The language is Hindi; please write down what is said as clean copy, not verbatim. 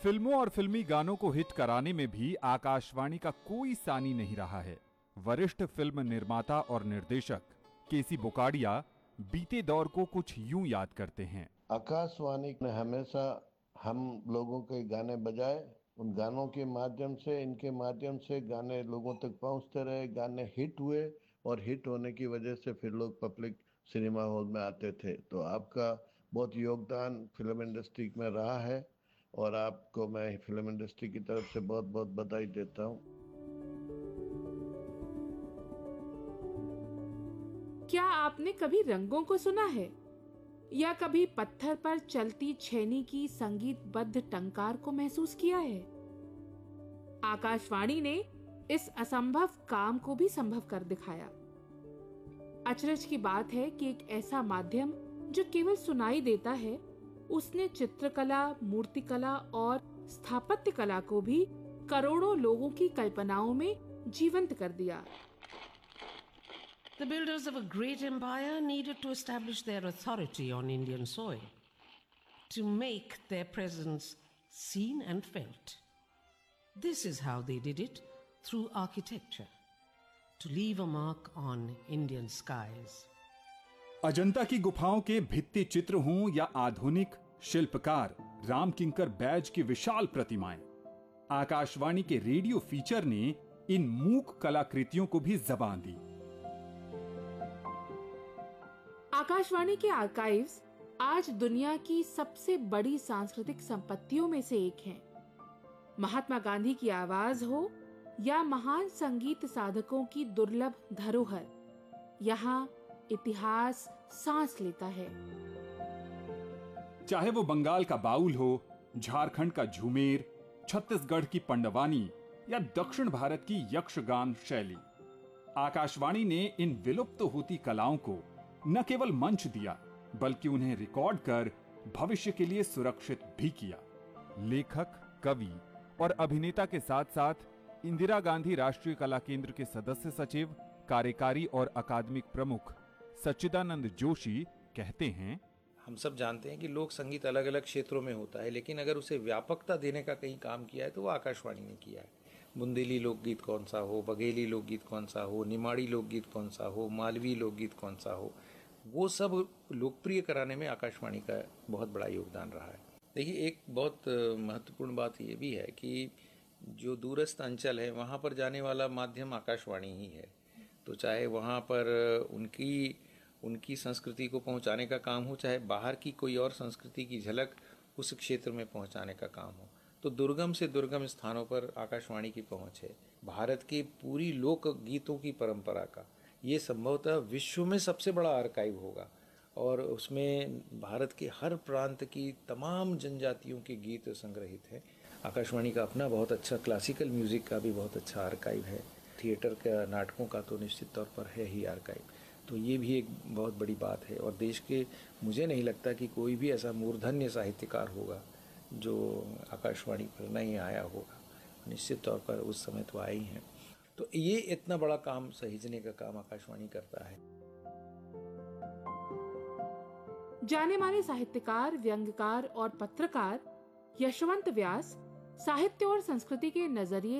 फिल्मों और फिल्मी गानों को हिट कराने में भी आकाशवाणी का कोई सानी नहीं रहा है। वरिष्ठ फिल्म निर्माता और निर्देशक केसी बुकाड़िया बीते दौर को कुछ यूं याद करते हैं। आकाशवाणी ने हमेशा हम लोगों के गाने बजाए, उन गानों के माध्यम से, इनके माध्यम से गाने लोगों तक पहुंचते रहे, गाने हिट हुए और हिट होने की वजह से फिर लोग पब्लिक सिनेमा हॉल में आते थे। तो आपका बहुत योगदान फिल्म इंडस्ट्री में रहा है और आपको मैं फिल्म इंडस्ट्री की तरफ से बहुत बहुत बधाई देता हूं। क्या आपने कभी रंगों को सुना है या कभी पत्थर पर चलती छेनी की संगीतबद्ध टंकार को महसूस किया है? आकाशवाणी ने इस असंभव काम को भी संभव कर दिखाया। अचरज की बात है कि एक ऐसा माध्यम जो केवल सुनाई देता है, उसने चित्रकला, मूर्तिकला और स्थापत्य कला को भी करोड़ों लोगों की कल्पनाओं में जीवंत कर दिया। The builders of a great empire needed to establish their authority on Indian soil, to make their presence seen and felt. This is how they did it, through architecture, to leave a mark on Indian skies. Ajanta की गुफाओं के भित्ति चित्र हों या आधुनिक शिल्पकार राम किंकर बैज की विशाल प्रतिमाएं, आकाशवाणी के रेडियो फीचर ने इन मूक कलाकृतियों को भी जबान दी। आकाशवाणी के आर्काइव्स आज दुनिया की सबसे बड़ी सांस्कृतिक संपत्तियों में से एक हैं। महात्मा गांधी की आवाज हो या महान संगीत साधकों की दुर्लभ धरोहर, यहाँ इतिहास सांस लेता है। चाहे वो बंगाल का बाउल हो, झारखंड का झूमेर, छत्तीसगढ़ की पंडवानी या दक्षिण भारत की यक्षगान शैली, आकाशवाणी ने इन विलुप्त होती कलाओं को न केवल मंच दिया बल्कि उन्हें रिकॉर्ड कर भविष्य के लिए सुरक्षित भी किया। लेखक, कवि और अभिनेता के साथ साथ इंदिरा गांधी राष्ट्रीय कला केंद्र के सदस्य सचिव, कार्यकारी और अकादमिक प्रमुख सच्चिदानंद जोशी कहते हैं, हम सब जानते हैं कि लोक संगीत अलग अलग क्षेत्रों में होता है, लेकिन अगर उसे व्यापकता देने का कहीं काम किया है तो वो आकाशवाणी ने किया है। बुंदेली लोकगीत कौन सा हो, बघेली लोकगीत कौन सा हो, निमाड़ी लोकगीत कौन सा हो, मालवी लोकगीत कौन सा हो, वो सब लोकप्रिय कराने में आकाशवाणी का बहुत बड़ा योगदान रहा है। देखिए, एक बहुत महत्वपूर्ण बात ये भी है कि जो दूरस्थ अंचल है वहाँ पर जाने वाला माध्यम आकाशवाणी ही है। तो चाहे वहाँ पर उनकी संस्कृति को पहुँचाने का काम हो, चाहे बाहर की कोई और संस्कृति की झलक उस क्षेत्र में पहुँचाने का काम हो, तो दुर्गम से दुर्गम स्थानों पर आकाशवाणी की पहुँच है। भारत की पूरी लोक गीतों की परंपरा का ये संभवतः विश्व में सबसे बड़ा आर्काइव होगा और उसमें भारत के हर प्रांत की तमाम जनजातियों के गीत संग्रहित हैं। आकाशवाणी का अपना बहुत अच्छा क्लासिकल म्यूजिक का भी बहुत अच्छा आर्काइव है। थिएटर का, नाटकों का तो निश्चित तौर पर है ही आर्काइव। तो ये भी एक बहुत बड़ी बात है और देश के, मुझे नहीं लगता कि कोई भी ऐसा मूर्धन्य साहित्यकार होगा जो आकाशवाणी पर नहीं आया होगा। निश्चित तौर पर उस समय तो आए ही हैं। तो ये इतना बड़ा काम सहेजने का काम आकाशवाणी करता है। जाने माने साहित्यकार, व्यंग्यकार और पत्रकार यशवंत व्यास साहित्य और संस्कृति के नजरिए